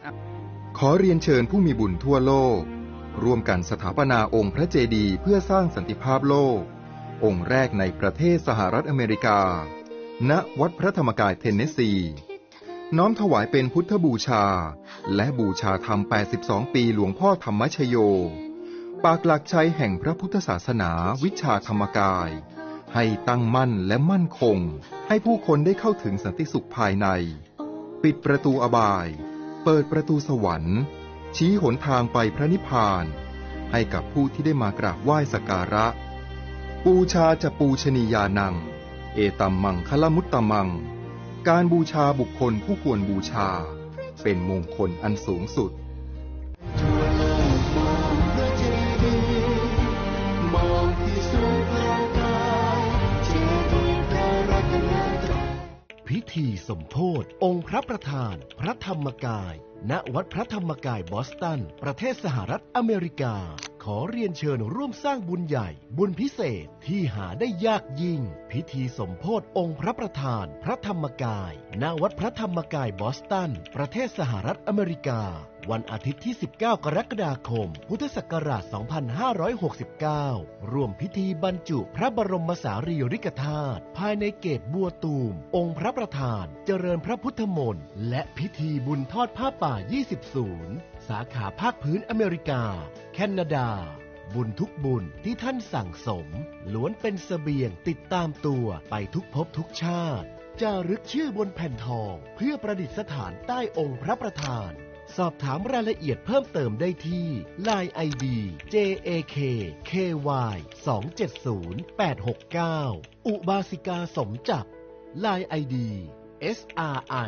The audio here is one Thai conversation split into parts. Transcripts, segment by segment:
ขอเรียนเชิญผู้มีบุญทั่วโลกร่วมกันสถาปนาองค์พระเจดีย์เพื่อสร้างสันติภาพโลกองค์แรกในประเทศสหรัฐอเมริกาณวัดพระธรรมกายเทนเนสซีน้อมถวายเป็นพุทธบูชาและบูชาธรรม82 ปีหลวงพ่อธรรมชโยปากหลักชัยแห่งพระพุทธศาสนาวิชาธรรมกายให้ตั้งมั่นและมั่นคงให้ผู้คนได้เข้าถึงสันติสุขภายในปิดประตูอบายเปิดประตูสวรรค์ชี้หนทางไปพระนิพพานให้กับผู้ที่ได้มากราบไหว้สักการะปูชาจะปูชนียานังเอตัมมังคลมุตตมังการบูชาบุคคลผู้ควรบูชาเป็นมงคลอันสูงสุดพิธีสมโภชองค์พระประธานพระธรรมกายณวัดพระธรรมกายบอสตันประเทศสหรัฐอเมริกาขอเรียนเชิญร่วมสร้างบุญใหญ่บุญพิเศษที่หาได้ยากยิ่งพิธีสมโภชองค์พระประธานพระธรรมกายณวัดพระธรรมกายบอสตันประเทศสหรัฐอเมริกาวันอาทิตย์ที่19 กรกฎาคมพุทธศักราช 2569 ร่วมพิธีบรรจุพระบรมสารีริกธาตุภายในเกศบัวตูมองค์พระประธานเจริญพระพุทธมนต์และพิธีบุญทอดผ้าป่า 20 สาขาภาคพื้นอเมริกาแคนาดาบุญทุกบุญที่ท่านสั่งสมล้วนเป็นเสบียงติดตามตัวไปทุกภพทุกชาติจารึกชื่อบนแผ่นทองเพื่อประดิษฐานใต้องค์พระประธานสอบถามรายละเอียดเพิ่มเติมได้ที่ LINE ID JAKKY 270869อุบาสิกาสมจักร LINE ID SRI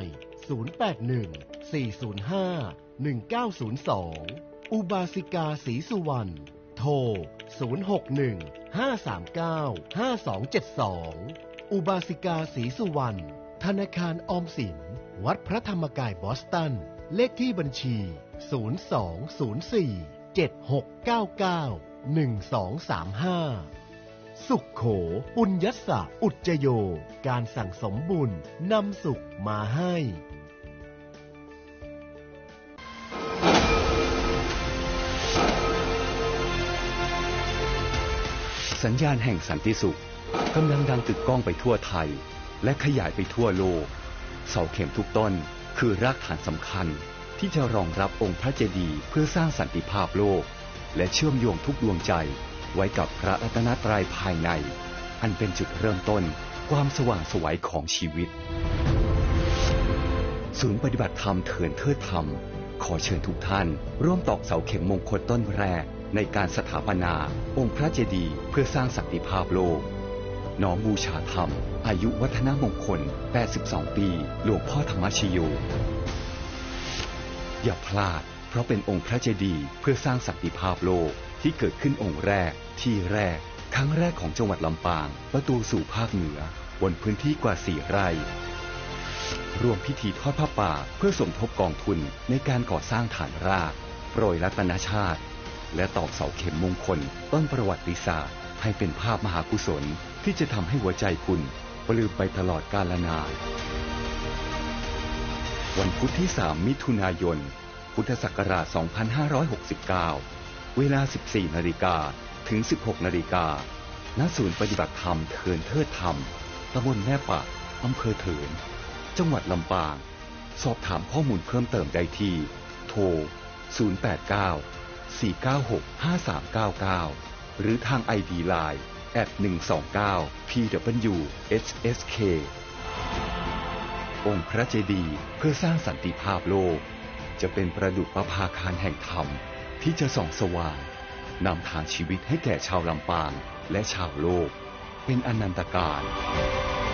081 405 1902อุบาสิกาศรีสุวรรณโทร 061 539 5272อุบาสิกาศรีสุวรรณธนาคารออมสินวัดพระธรรมกายบอสตันเลขที่บัญชี 0204-7699-1235 สุขโขปุญญัสสะอุจจโยการสั่งสมบุญนำสุขมาให้สัญญาณแห่งสันติสุขกำลังดังกึกก้องไปทั่วไทยและขยายไปทั่วโลกเสาเข็มทุกต้นคือรากฐานสำคัญที่จะรองรับองค์พระเจดีย์เพื่อสร้างสันติภาพโลกและเชื่อมโยงทุกดวงใจไว้กับพระรัตนตรัยภายในอันเป็นจุดเริ่มต้นความสว่างไสวของชีวิตศูนย์ปฏิบัติธรรมเถินเทิดธรรมขอเชิญทุกท่านร่วมตอกเสาเข็มมงคลต้นแรกในการสถาปนาองค์พระเจดีย์เพื่อสร้างสันติภาพโลกน้อมบูชาธรรมอายุวัฒนมงคล82 ปีหลวงพ่อธรรมชโยอย่าพลาดเพราะเป็นองค์พระเจดีย์เพื่อสร้างสันติภาพโลกที่เกิดขึ้นองค์แรกที่แรกครั้งแรกของจังหวัดลำปางประตูสู่ภาคเหนือบนพื้นที่กว่า4 ไร่รวมพิธีทอดผ้าป่าเพื่อสมทบกองทุนในการก่อสร้างฐานรากโปรยรัตนชาติและตอกเสาเข็มมงคลต้นประวัติศาสตร์ให้เป็นภาพมหากุศลที่จะทำให้หัวใจคุณปลื้มไปตลอดกาลนานวันพุธที่ 3 มิถุนายน พุทธศักราช 2569 เวลา 14 นาฬิกาถึง 16 นาฬิกาณ ศูนย์ปฏิบัติธรรมเถินเทิดธรรมตำบลแม่ปะอำเภอเถินจังหวัดลำปางสอบถามข้อมูลเพิ่มเติมได้ที่โทร 089 496 5399 หรือทาง ID Line @129PWHSK องค์พระเจดีย์เพื่อสร้างสันติภาพโลกจะเป็นประดุจประภาคารแห่งธรรมที่จะส่องสว่างนำทางชีวิตให้แก่ชาวลำปางและชาวโลกเป็นอนันตกาล